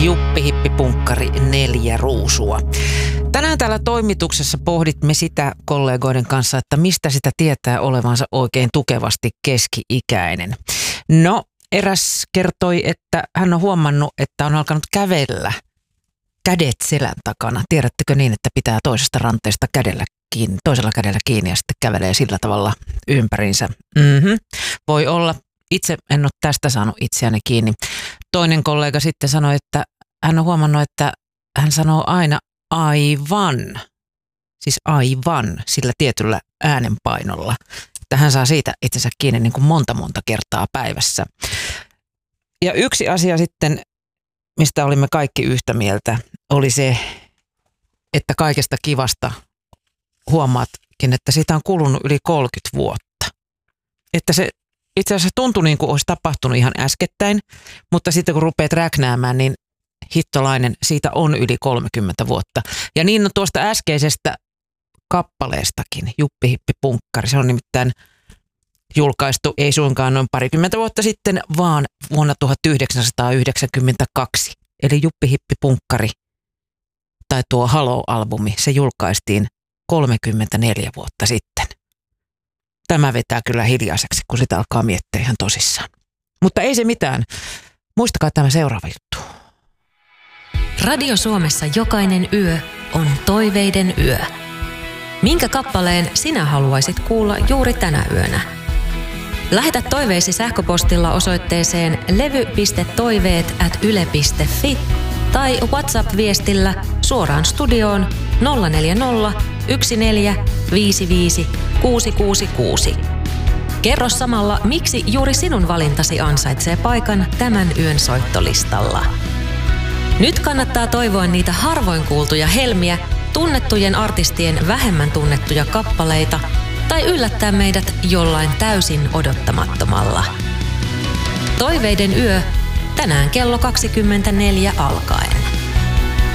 Juppi Hippi Punkkari 4 ruusua. Tänään täällä toimituksessa pohdimme sitä kollegoiden kanssa, että mistä sitä tietää olevansa oikein tukevasti keski-ikäinen. No, eräs kertoi, että hän on huomannut, että on alkanut kävellä kädet selän takana. Tiedättekö niin, että pitää toisesta ranteesta toisella kädellä kiinni ja sitten kävelee sillä tavalla ympäriinsä? Voi olla. Itse en ole tästä saanut itseäni kiinni. Toinen kollega sitten sanoi, että hän on huomannut, että hän sanoo aina aivan. Siis aivan sillä tietyllä äänenpainolla. Että hän saa siitä itsensä kiinni niin kuin monta kertaa päivässä. Ja yksi asia sitten, mistä olimme kaikki yhtä mieltä, oli se, että kaikesta kivasta huomaatkin, että siitä on kulunut yli 30 vuotta. Että se itse asiassa tuntui niin kuin olisi tapahtunut ihan äskettäin, mutta sitten kun rupeat räknäämään, niin hittolainen, siitä on yli 30 vuotta. Ja niin on tuosta äskeisestä kappaleestakin, Juppi Hippi Punkkari. Se on nimittäin julkaistu ei suinkaan noin parikymmentä vuotta sitten, vaan vuonna 1992. Eli Juppi Hippi Punkkari, tai tuo Halo-albumi, se julkaistiin 34 vuotta sitten. Tämä vetää kyllä hiljaiseksi, kun sitä alkaa miettiä ihan tosissaan. Mutta ei se mitään. Muistakaa tämä seuraava juttu. Radio Suomessa jokainen yö on toiveiden yö. Minkä kappaleen sinä haluaisit kuulla juuri tänä yönä? Lähetä toiveisi sähköpostilla osoitteeseen levy.toiveet@yle.fi tai WhatsApp-viestillä suoraan studioon 040 14 55 666. Kerro samalla, miksi juuri sinun valintasi ansaitsee paikan tämän yön soittolistalla. Nyt kannattaa toivoa niitä harvoin kuultuja helmiä, tunnettujen artistien vähemmän tunnettuja kappaleita tai yllättää meidät jollain täysin odottamattomalla. Toiveiden yö, tänään kello 24 alkaen.